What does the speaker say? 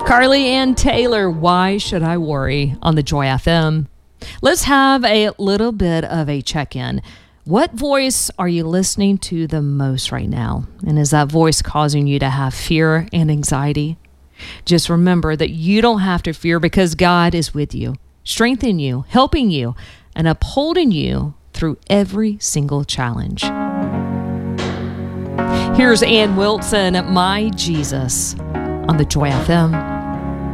Carly Ann Taylor, Why Should I Worry, on the Joy FM. Let's have a little bit of a check-in. What voice are you listening to the most right now? And is that voice causing you to have fear and anxiety? Just remember that you don't have to fear because God is with you, strengthening you, helping you, and upholding you through every single challenge. Here's Ann Wilson, My Jesus, on the Joy FM.